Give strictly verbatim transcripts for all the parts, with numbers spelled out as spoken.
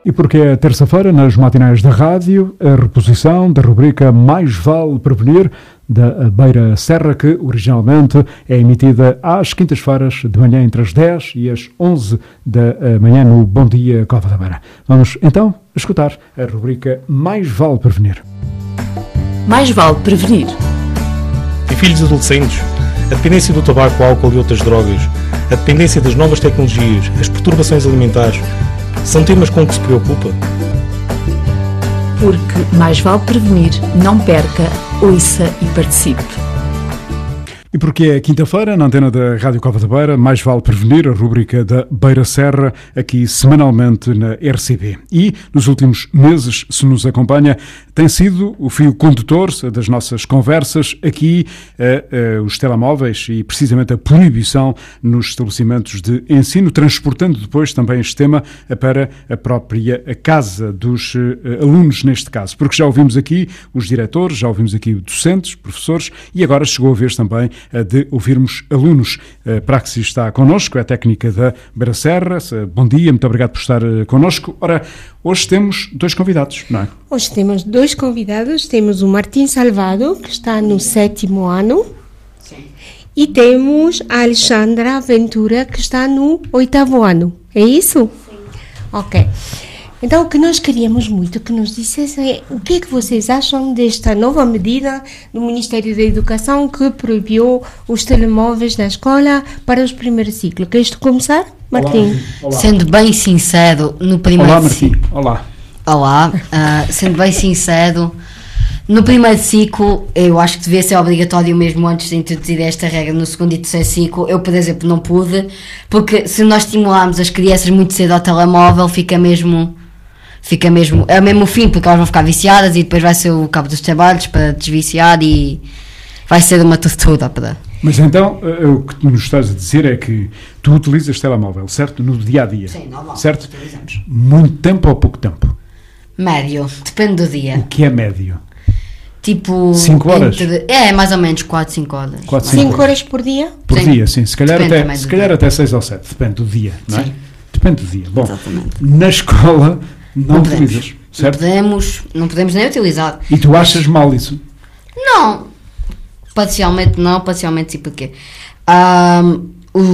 E porque é terça-feira, nas matinais da rádio, a reposição da rubrica Mais Vale Prevenir, da Beira Serra, que originalmente é emitida às quintas-feiras de manhã entre as dez e as onze da manhã no Bom Dia Cova da Beira. Vamos então escutar a rubrica Mais Vale Prevenir. Mais Vale Prevenir. Em filhos adolescentes, a dependência do tabaco, álcool e outras drogas, a dependência das novas tecnologias, as perturbações alimentares, são temas com que se preocupa? Porque mais vale prevenir, não perca, ouça e participe. E porque é quinta-feira, na antena da Rádio Cova da Beira, Mais Vale Prevenir, a rúbrica da Beira Serra, aqui semanalmente na R C B. E, nos últimos meses, se nos acompanha, tem sido o fio condutor das nossas conversas aqui, uh, uh, os telemóveis e, precisamente, a proibição nos estabelecimentos de ensino, transportando depois também este tema para a própria casa dos uh, alunos, neste caso. Porque já ouvimos aqui os diretores, já ouvimos aqui docentes, professores, e agora chegou a vez também de ouvirmos alunos. A Praxis está connosco, é a técnica da Beira Serra. Bom dia, muito obrigado por estar connosco. Ora, hoje temos dois convidados, não é? Hoje temos dois convidados. Temos o Martim Salvado, que está no sétimo ano. Sim. E temos a Alexandra Ventura, que está no oitavo ano. É isso? Sim. Ok. Então, o que nós queríamos muito que nos dissessem é o que é que vocês acham desta nova medida do Ministério da Educação que proibiu os telemóveis na escola para os primeiros ciclos. Queres tu começar, Martim? Olá, olá. Sendo bem sincero, no primeiro Olá, Martim. ciclo... Olá. Olá. Uh, sendo bem sincero, no primeiro ciclo, eu acho que devia ser obrigatório mesmo antes de introduzir esta regra. No segundo e terceiro ciclo, eu, por exemplo, não pude, porque se nós estimularmos as crianças muito cedo ao telemóvel, fica mesmo... Fica mesmo, é mesmo o fim, porque elas vão ficar viciadas e depois vai ser o cabo dos trabalhos para desviciar e vai ser uma tortura para... Mas então, o que tu nos estás a dizer é que tu utilizas telemóvel, certo? No dia-a-dia. Sim, normal. Certo? Utilizamos. Muito tempo ou pouco tempo? Médio, depende do dia. O que é médio? Tipo... cinco horas? Entre, é, mais ou menos quatro, cinco horas. cinco horas por dia? Por sim. dia, sim. Se calhar, até, se calhar até seis ou sete, depende do dia, não é? Sim. Depende do dia. Bom, exatamente. Na escola... Não, não utilizas, podemos, certo? Não podemos, não podemos nem utilizar. E tu achas mal isso? Não. Parcialmente não, parcialmente sim, porque um,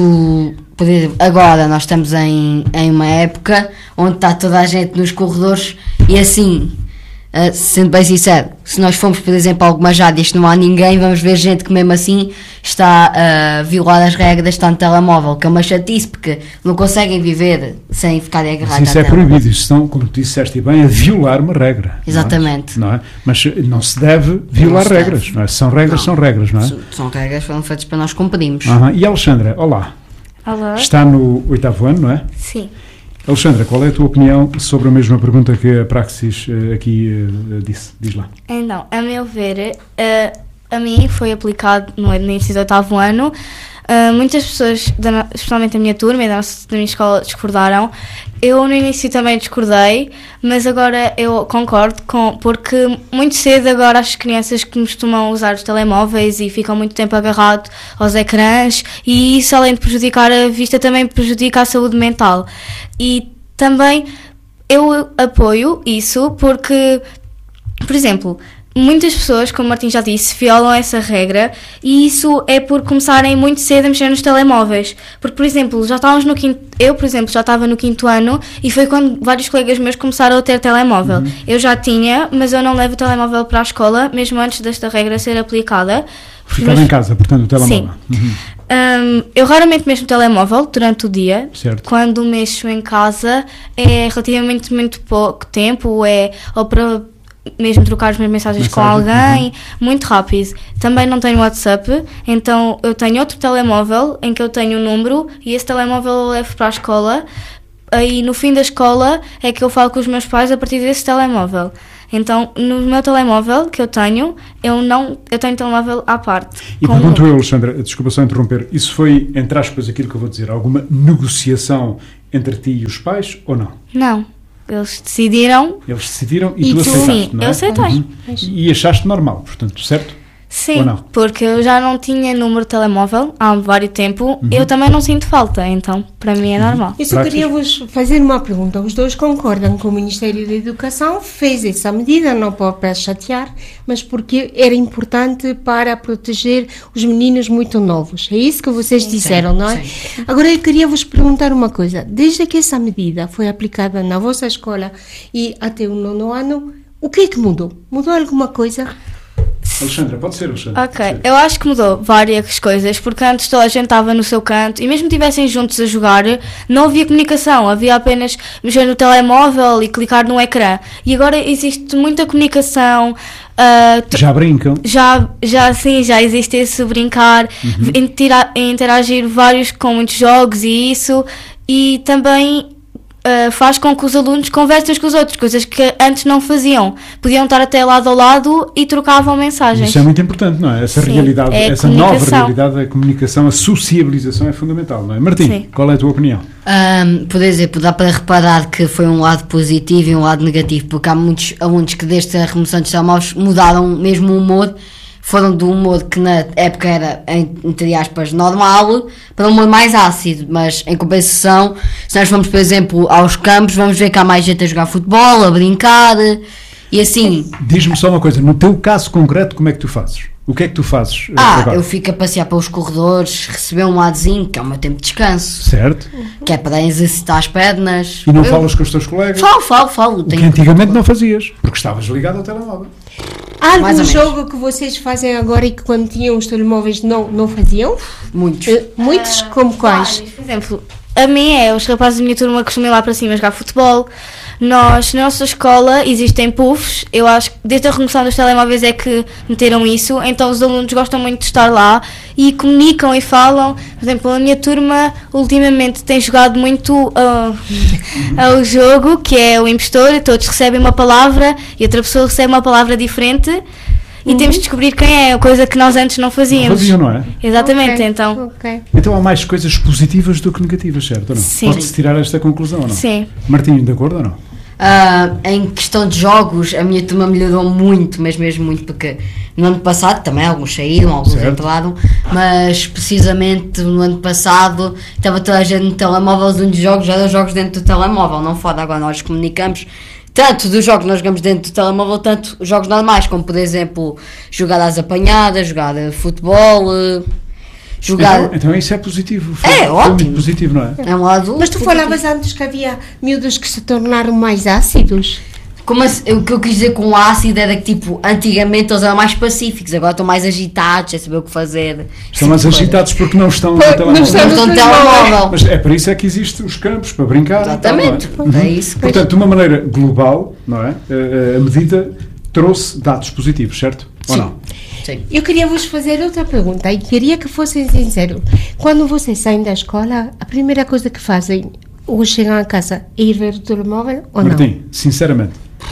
o, por exemplo, agora nós estamos em, em uma época onde está toda a gente nos corredores e assim, uh, sendo bem sincero, se nós formos, por exemplo, a algumas áreas que não há ninguém, vamos ver gente que mesmo assim está a violar as regras, está no telemóvel, que é uma chatice, porque não conseguem viver sem ficarem agarrados. Mas isso é proibido, isso não, como tu disseste bem, é violar uma regra. Exatamente. Não é? Não é? Mas não se deve violar se regras, deve. Não é? São regras, não. são regras, não é? São regras, foram feitas para nós cumprirmos. Uhum. E a Alexandra, olá. Olá. Está no oitavo ano, não é? Sim. Alexandra, qual é a tua opinião sobre a mesma pergunta que a Praxis uh, aqui uh, disse? Diz lá. Então, a meu ver, uh, a mim foi aplicado no início do oitavo ano. Uh, muitas pessoas, da, especialmente a minha turma e da, nossa, da minha escola, discordaram. Eu no início também discordei, mas agora eu concordo, com, porque muito cedo agora as crianças que costumam usar os telemóveis e ficam muito tempo agarrados aos ecrãs, e isso, além de prejudicar a vista, também prejudica a saúde mental. E também eu apoio isso porque, por exemplo, muitas pessoas, como o Martim já disse, violam essa regra, e isso é por começarem muito cedo a mexer nos telemóveis. Porque, por exemplo, já estávamos no quinto, eu, por exemplo, já estava no quinto ano e foi quando vários colegas meus começaram a ter telemóvel. Uhum. Eu já tinha, mas eu não levo o telemóvel para a escola, mesmo antes desta regra ser aplicada. Ficava mas... em casa, portanto, o telemóvel. Sim. Uhum. Um, eu raramente mexo no telemóvel durante o dia. Certo. Quando mexo em casa é relativamente muito pouco tempo, é ou para mesmo trocar as minhas mensagens Mensagem, com alguém, uhum. muito rápido. Também não tenho WhatsApp, então eu tenho outro telemóvel em que eu tenho um número e esse telemóvel eu levo para a escola. Aí no fim da escola é que eu falo com os meus pais a partir desse telemóvel. Então, no meu telemóvel que eu tenho, eu não eu tenho telemóvel à parte. E pergunto eu, Alexandra, desculpa só interromper, isso foi, entre aspas, aquilo que eu vou dizer, alguma negociação entre ti e os pais ou não? Não. Eles decidiram. Eles decidiram e, e tu, tu aceitaste, sim, não é? eu aceitei. Uhum. E achaste normal, portanto, certo? Sim, Ou não? porque eu já não tinha número de telemóvel há vários tempo, Uhum. eu também não sinto falta, então para mim é normal. Eu só Práticas? queria vos fazer uma pergunta. Os dois concordam que o Ministério da Educação fez essa medida, não para chatear, mas porque era importante para proteger os meninos muito novos. É isso que vocês disseram, não é? sim. Agora eu queria vos perguntar uma coisa. Desde que essa medida foi aplicada na vossa escola e até o nono ano, o que é que mudou? Mudou alguma coisa? Alexandra, pode ser, Alexandra. Ok, Pode ser. eu acho que mudou várias coisas, porque antes toda a gente estava no seu canto e mesmo que estivessem juntos a jogar, não havia comunicação, havia apenas mexer no telemóvel e clicar no ecrã. E agora existe muita comunicação, ah, t- Já brincam? já, já sim, já existe esse brincar, Uhum. intera- interagir vários com muitos jogos e isso, e também ah, faz com que os alunos conversem uns com os outros, coisas que antes não faziam. Podiam estar até lado a lado e trocavam mensagens. Isso é muito importante, não é? Essa Sim, realidade, é a essa nova comunicação. realidade, a comunicação, a sociabilização é fundamental, não é? Martim, Sim. qual é a tua opinião? Um, por exemplo, dá para reparar que foi um lado positivo e um lado negativo, porque há muitos alunos que desde a remoção dos telemóveis mudaram mesmo o humor, foram do humor que na época era, entre aspas, normal, para um humor mais ácido, mas em compensação, se nós vamos, por exemplo, aos campos, vamos ver que há mais gente a jogar futebol, a brincar, e assim... Diz-me só uma coisa, no teu caso concreto, como é que tu fazes? O que é que tu fazes eh, Ah, agora? eu fico a passear pelos corredores, receber um ladozinho, que é o meu tempo de descanso, Certo? que é para exercitar as pernas. E não Eu- falas com os teus colegas? Falo, falo, falo. O que Tenho... antigamente não fazias, porque estavas ligado ao telemóvel. Há algum Mais ou menos. jogo que vocês fazem agora e que quando tinham os telemóveis não, não faziam? Muitos. Eh, Muitos? Como quais? Por exemplo, a mim é, os rapazes da minha turma costumam ir lá para cima jogar futebol. Nós, na nossa escola, existem puffs. Eu acho que desde a remoção dos telemóveis é que meteram isso. Então os alunos gostam muito de estar lá e comunicam e falam. Por exemplo, a minha turma ultimamente tem jogado muito uh, ao jogo, que é o impostor. Todos recebem uma palavra e outra pessoa recebe uma palavra diferente. E temos de descobrir quem é, coisa que nós antes não fazíamos. Faziam, não é? Exatamente, Ok, então. ok. Então há mais coisas positivas do que negativas, certo ou não? Sim. Pode-se tirar esta conclusão ou não? Sim. Martim, de acordo ou não? Ah, em questão de jogos, a minha turma melhorou muito, mas mesmo muito, porque no ano passado também alguns saíram, alguns Certo. entraram, mas precisamente no ano passado estava toda a gente no telemóvel, os únicos jogos eram jogos dentro do telemóvel, não fora. Agora nós comunicamos tanto dos jogos que nós jogamos dentro do telemóvel, tanto jogos normais, como por exemplo jogar às apanhadas, jogar eh, futebol, eh, jogar. Então, então isso é positivo. Foi, É, foi ótimo. muito positivo, não é? É um lado. Mas tu falavas antes que havia miúdos que se tornaram mais ácidos? Como assim, o que eu quis dizer com ácido era que, tipo, antigamente eles eram mais pacíficos, agora estão mais agitados, sem saber o que fazer. Estão mais Esse tipo de agitados porque não estão no Pois, não telemóvel. estão coisa. Não estão no Telemóvel. telemóvel. Mas é por isso é que existem os campos para brincar. e tal, não é? Exatamente. É isso. Portanto, de uma maneira global, não é? Eh, A medida trouxe dados positivos, certo? Ou Sim. não? Sim. Eu queria vos fazer outra pergunta e queria que fossem sinceros. Quando vocês saem da escola, a primeira coisa que fazem ou chegam a casa é ir ver o telemóvel ou não? Martim, sinceramente.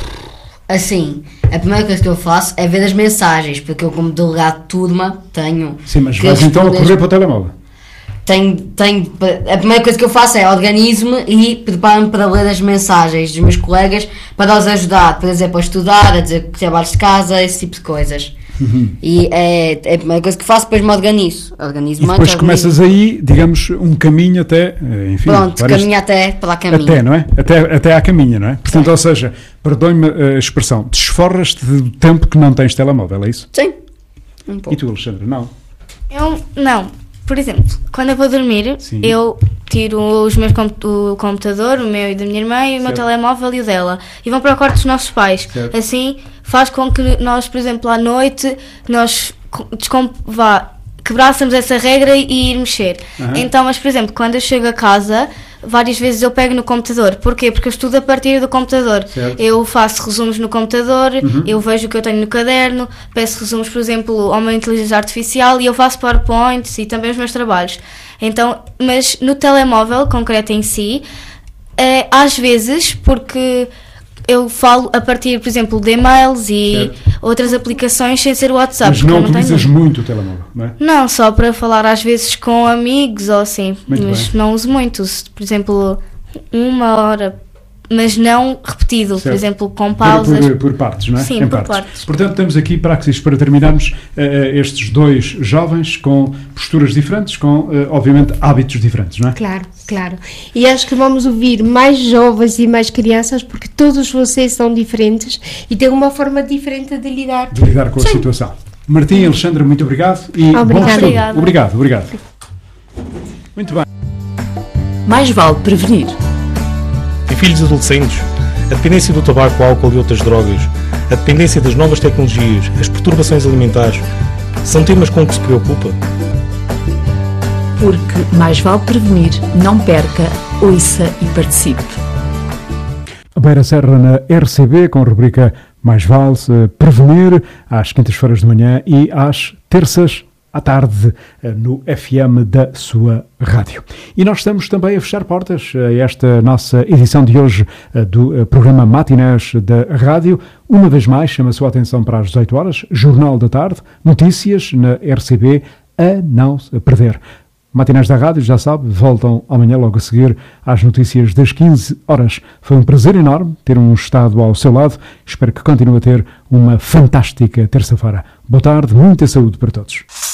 Assim, a primeira coisa que eu faço é ver as mensagens, porque eu, como delegado de turma, tenho. Sim, mas que vais então a responder- correr para o telemóvel. Tenho, tenho, a primeira coisa que eu faço é organizo-me e preparo-me para ler as mensagens dos meus colegas para os ajudar, por exemplo, a estudar, a dizer trabalhos de casa, esse tipo de coisas. E é, é a primeira coisa que faço, depois me organizo. Organizo-me E depois antes, começas organizo. aí, digamos, um caminho até, eh, enfim... Pronto, várias- caminho até para lá caminho. Até, não é? Até, até à caminha, não é? Portanto, ou seja, perdoe-me a expressão, desforras-te do tempo que não tens telemóvel, é isso? Sim. Um E pouco. tu, Alexandre, não? Eu, não. Por exemplo, quando eu vou dormir, Sim. eu tiro os meus com- o computador, o meu e da minha irmã, e o meu Certo. telemóvel e o dela, e vão para o quarto dos nossos pais. Certo. Assim, faz com que nós, por exemplo, à noite, nós co- descom- vá, quebrássemos essa regra e ir mexer. Aham. Então, mas, por exemplo, quando eu chego a casa, várias vezes eu pego no computador. Porquê? Porque eu estudo a partir do computador. Certo. Eu faço resumos no computador, Uhum. eu vejo o que eu tenho no caderno, peço resumos, por exemplo, ao meu inteligência artificial e eu faço PowerPoints e também os meus trabalhos. Então, mas no telemóvel, concreto em si, é, às vezes, porque eu falo a partir, por exemplo, de e-mails e Certo. outras aplicações sem ser o WhatsApp. Mas porque não eu não tenho utilizas muito. muito o telemóvel, não é? Não, só para falar às vezes com amigos ou assim, Muito mas bem. não uso muito. Se, por exemplo, uma hora mas não repetido, Certo. por exemplo, com Por, pausas. por, por partes, não é? Sim, Em por partes. Portanto, temos aqui, Praxis, para terminarmos, uh, estes dois jovens com posturas diferentes, com, uh, obviamente, hábitos diferentes, não é? Claro, claro. E acho que vamos ouvir mais jovens e mais crianças, porque todos vocês são diferentes e têm uma forma diferente de lidar. De lidar com a Sim. situação. Martim, Alexandra, muito obrigado e bom Obrigada. estudo. Obrigada. Obrigado, obrigado. Muito bem. Mais vale prevenir. Em filhos adolescentes, a dependência do tabaco, álcool e outras drogas, a dependência das novas tecnologias, as perturbações alimentares, são temas com que se preocupa? Porque mais vale prevenir, não perca, ouça e participe. A Beira Serra na R C B, com a rubrica Mais Vale-se Prevenir, às quintas-feiras de manhã e às terças à tarde, no F M da sua rádio. E nós estamos também a fechar portas a esta nossa edição de hoje do programa Matinés da Rádio. Uma vez mais, chama a sua atenção para as dezoito horas, Jornal da Tarde, notícias na R C B, a não perder. Matinés da Rádio, já sabe, voltam amanhã logo a seguir às notícias das quinze horas. Foi um prazer enorme ter um estado ao seu lado. Espero que continue a ter uma fantástica terça-feira. Boa tarde, muita saúde para todos.